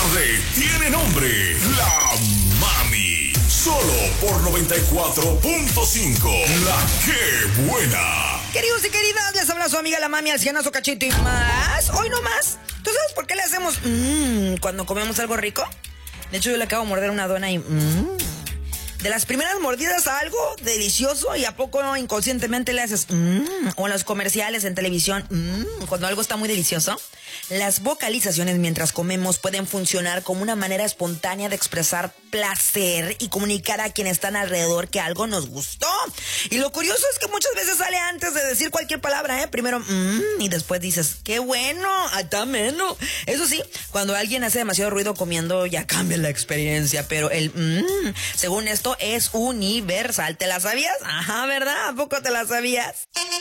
tarde tiene nombre. La Mami. Solo por 94.5. La que buena. Queridos y queridas, les habla su amiga la Mami, Alcianazo Cachito y más. Hoy no más. ¿Tú sabes por qué le hacemos cuando comemos algo rico? De hecho, yo le acabo de morder una dona y de las primeras mordidas a algo delicioso, y a poco no inconscientemente le haces o en los comerciales, en televisión, cuando algo está muy delicioso. Las vocalizaciones mientras comemos pueden funcionar como una manera espontánea de expresar placer y comunicar a quienes están alrededor que algo nos gustó. Y lo curioso es que muchas veces sale antes de decir cualquier palabra, Primero, y después dices, ¡qué bueno! ¡Está menos! Eso sí, cuando alguien hace demasiado ruido comiendo, ya cambia la experiencia, pero el según esto, es universal. ¿Te la sabías? Ajá, ¿verdad? ¿A poco te la sabías?